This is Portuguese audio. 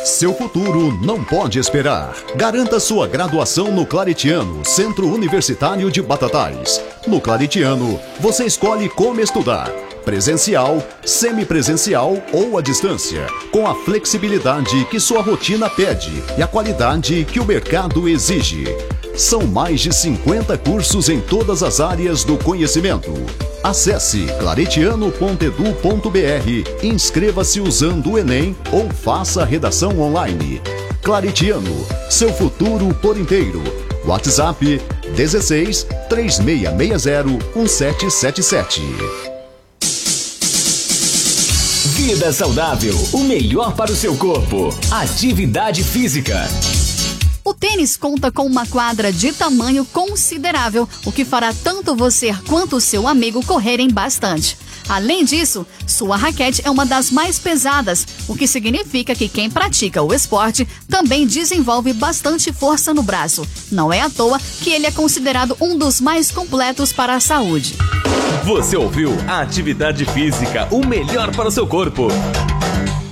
Seu futuro não pode esperar. Garanta sua graduação no Claretiano, Centro Universitário de Batatais. No Claretiano, você escolhe como estudar: presencial, semipresencial ou à distância, com a flexibilidade que sua rotina pede e a qualidade que o mercado exige. São mais de 50 cursos em todas as áreas do conhecimento. Acesse claretiano.edu.br, inscreva-se usando o Enem ou faça a redação online. Claretiano, seu futuro por inteiro. WhatsApp 16 3660 1777. Vida saudável, o melhor para o seu corpo. Atividade física. O tênis conta com uma quadra de tamanho considerável, o que fará tanto você quanto o seu amigo correrem bastante. Além disso, sua raquete é uma das mais pesadas, o que significa que quem pratica o esporte também desenvolve bastante força no braço. Não é à toa que ele é considerado um dos mais completos para a saúde. Você ouviu a Atividade Física, o melhor para o seu corpo.